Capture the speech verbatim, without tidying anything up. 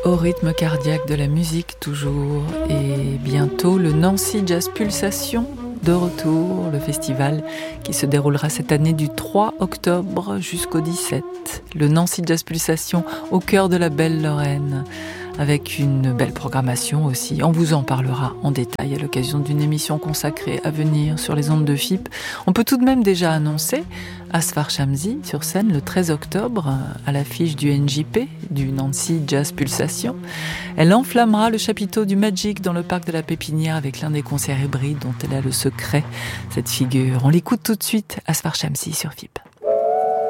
Au rythme cardiaque de la musique toujours, et bientôt le Nancy Jazz Pulsation de retour, le festival qui se déroulera cette année du trois octobre jusqu'au dix-sept. Le Nancy Jazz Pulsation au cœur de la belle Lorraine, avec une belle programmation aussi. On vous en parlera en détail à l'occasion d'une émission consacrée à venir sur les ondes de F I P. On peut tout de même déjà annoncer Asfar Shamsi sur scène le treize octobre à l'affiche du N J P, du Nancy Jazz Pulsation. Elle enflammera le chapiteau du Magic dans le parc de la Pépinière avec l'un des concerts hybrides dont elle a le secret, cette figure. On l'écoute tout de suite, Asfar Shamsi sur F I P.